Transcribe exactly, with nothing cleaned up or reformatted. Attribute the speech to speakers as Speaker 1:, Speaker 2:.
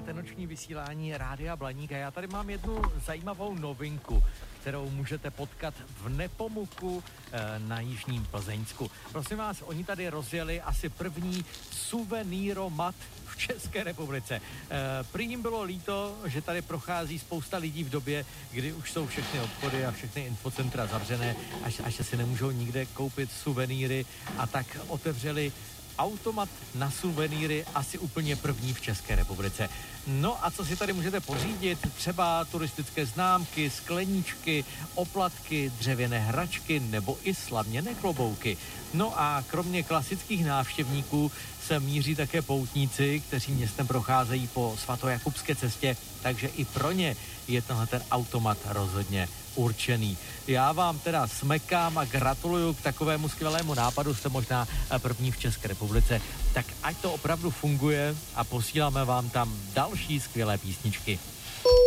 Speaker 1: Posloucháte noční vysílání Rádia Blaník a já tady mám jednu zajímavou novinku, kterou můžete potkat v Nepomuku e, na Jižním Plzeňsku. Prosím vás, oni tady rozjeli asi první suvenýromat v České republice. E, prý jim bylo líto, že tady prochází spousta lidí v době, kdy už jsou všechny obchody a všechny infocentra zavřené, až, až si nemůžou nikde koupit suvenýry, a tak otevřeli automat na suvenýry, asi úplně první v České republice. No a co si tady můžete pořídit? Třeba turistické známky, skleníčky, oplatky, dřevěné hračky nebo i slaměné klobouky. No a kromě klasických návštěvníků se míří také poutníci, kteří městem procházejí po svatojakubské cestě, takže i pro ně je tenhle ten automat rozhodně určený. Já vám teda smekám a gratuluju k takovému skvělému nápadu, jste možná první v České republice, tak ať to opravdu funguje a posíláme vám tam další skvělé písničky.